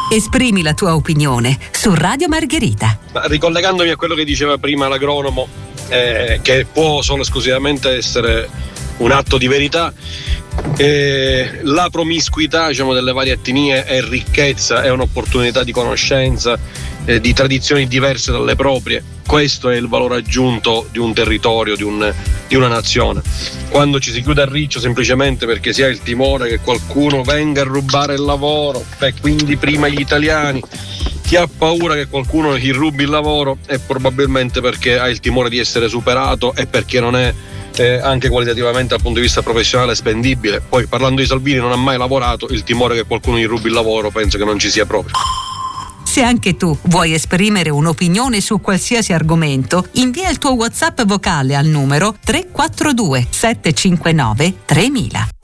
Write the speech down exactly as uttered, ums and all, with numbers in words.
Esprimi la tua opinione su Radio Margherita. Ma ricollegandomi a quello che diceva prima l'agronomo, eh, che può solo esclusivamente essere un atto di verità, eh, la promiscuità, diciamo, delle varie etnie è ricchezza, è un'opportunità di conoscenza, eh, di tradizioni diverse dalle proprie. Questo è il valore aggiunto di un territorio, di, un, di una nazione. Quando ci si chiude a riccio semplicemente perché si ha il timore che qualcuno venga a rubare il lavoro, e quindi prima gli italiani, chi ha paura che qualcuno gli rubi il lavoro è probabilmente perché ha il timore di essere superato e perché non è eh, anche qualitativamente dal punto di vista professionale spendibile. Poi, parlando di Salvini, non ha mai lavorato, il timore che qualcuno gli rubi il lavoro penso che non ci sia proprio. Se anche tu vuoi esprimere un'opinione su qualsiasi argomento, invia il tuo WhatsApp vocale al numero tre quattro due sette cinque nove tremila.